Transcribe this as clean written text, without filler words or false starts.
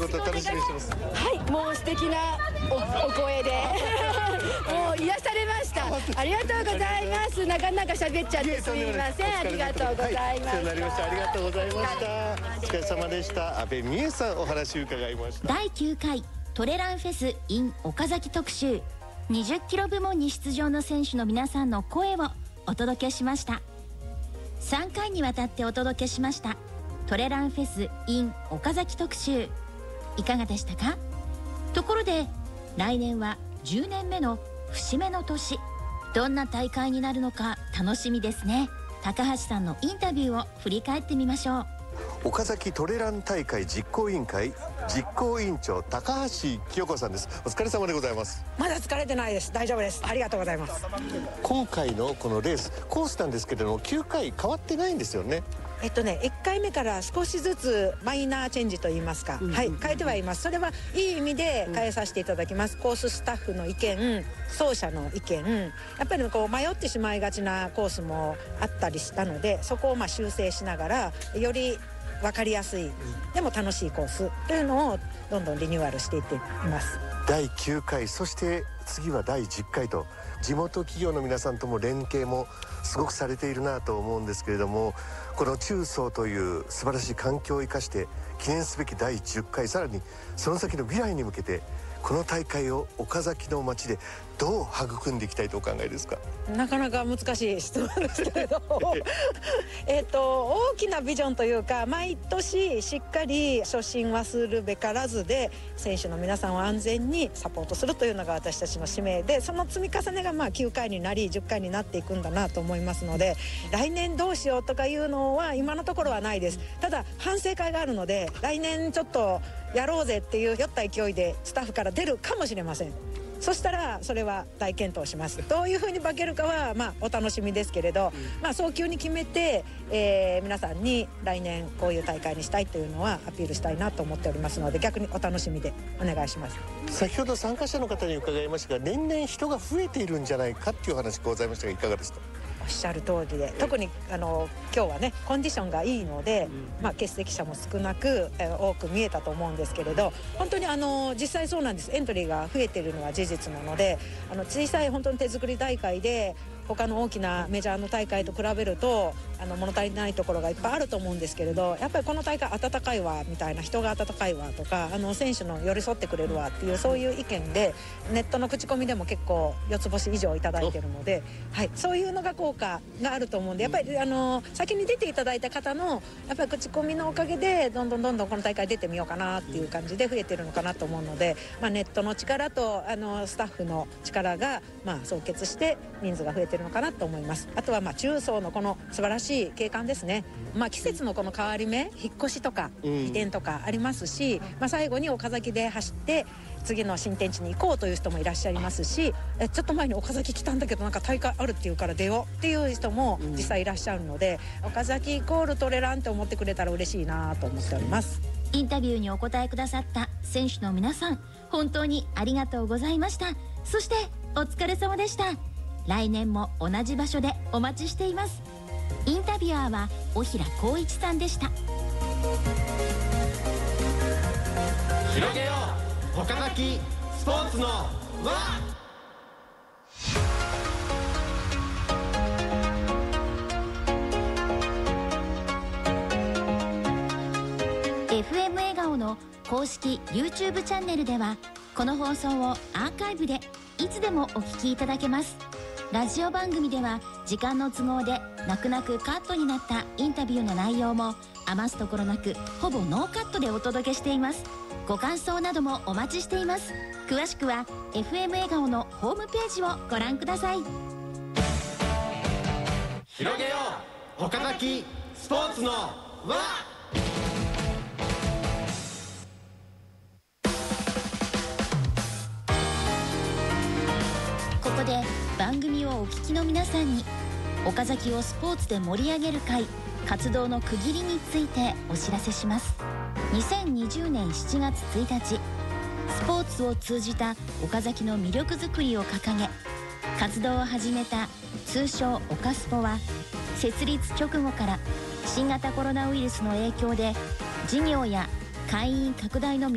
こと楽しみにしてます。 はい、もう素敵なお声でもう癒されました。ありがとうございます。なかなか喋っちゃってすみません。ありがとうございました。 ありがとうございました。お疲れ様でした。阿部美恵さん、お話伺いました。 第9回トレランフェス in 岡崎特集、20キロ部門に出場の選手の皆さんの声をお届けしました。3回にわたってお届けしましたトレランフェス in 岡崎特集、いかがでしたか？ところで来年は10年目の節目の年、どんな大会になるのか楽しみですね。高橋さんのインタビューを振り返ってみましょう。 岡崎トレラン大会実行委員会実行委員長高橋清子さんです。お疲れ様でございます。 まだ疲れてないです。大丈夫です。ありがとうございます。 今回のこのレースコースなんですけれども、9回変わってないんですよね。 1回目から少しずつマイナーチェンジといいますか、はい、変えてはいます。それはいい意味で変えさせていただきます。コーススタッフの意見、走者の意見、やっぱりこう迷ってしまいがちなコースもあったりしたので、そこを修正しながらより分かりやすいでも楽しいコースというのをどんどんリニューアルしていっています。 第9回、そして次は第10回と地元企業の皆さんとも連携もすごくされているなと思うんですけれども、この中層という素晴らしい環境を生かして記念すべき第10回、さらにその先の未来に向けてこの大会を岡崎の街でどう育んでいきたいとお考えですか？ なかなか難しい質問ですけれど大きなビジョンというか、毎年しっかり初心はするべからずで選手の皆さんを安全にサポートするというのが私たちの使命で、その積み重ねが9回になり10回になっていくんだなと思いますので、来年どうしようとかいうのは今のところはないです。ただ反省会があるので、来年ちょっとやろうぜっていう酔った勢いでスタッフから出るかもしれません。そしたらそれは大検討します。どういうふうに化けるかはお楽しみですけれど、早急に決めて、皆さんに来年こういう大会にしたいというのはアピールしたいなと思っておりますので、逆にお楽しみでお願いします。 先ほど参加者の方に伺いましたが、年々人が増えているんじゃないかっていう話がございましたが、いかがですか？ おっしゃる通りで、特に今日はねコンディションがいいので、欠席者も少なく、多く見えたと思うんですけれど、本当に実際そうなんです。エントリーが増えているのは事実なので、小さい本当に手作り大会で他の大きなメジャーの大会と比べると物足りないところがいっぱいあると思うんですけれど、やっぱりこの大会温かいわみたいな、人が温かいわとか選手の寄り添ってくれるわっていう、そういう意見でネットの口コミでも結構4つ星以上いただいているので、はい、そういうのが効果があると思うんで、やっぱり先に出ていただいた方のやっぱり口コミのおかげでどんどんこの大会出てみようかなっていう感じで増えてるのかなと思うので、ネットの力とスタッフの力が総結して人数が増えてるのかなと思います。あとは中層のこの素晴らしい景観ですね。季節のこの変わり目、引っ越しとか移転とかありますし、最後に岡崎で走って次の新天地に行こうという人もいらっしゃいますし、ちょっと前に岡崎来たんだけどなんか大会あるっていうから出ようっていう人も実際いらっしゃるので、岡崎イコールトレランって思ってくれたら嬉しいなと思っております。 インタビューにお答えくださった選手の皆さん、本当にありがとうございました。そしてお疲れ様でした。来年も同じ場所でお待ちしています。インタビュアーは小平光一さんでした。 広げよう岡崎スポーツの輪。 FM 笑顔の公式 YouTube チャンネルではこの放送をアーカイブでいつでもお聞きいただけます。ラジオ番組では時間の都合で泣く泣くカットになったインタビューの内容も余すところなくほぼノーカットでお届けしています。ご感想などもお待ちしています。詳しくは FM 笑顔のホームページをご覧ください。 広げよう岡崎スポーツの輪。 ここで番組をお聞きの皆さんに岡崎をスポーツで盛り上げる会活動の区切りについてお知らせします。2020年7月1日、スポーツを通じた岡崎の魅力づくりを掲げ活動を始めた通称岡スポは、設立直後から新型コロナウイルスの影響で事業や会員拡大の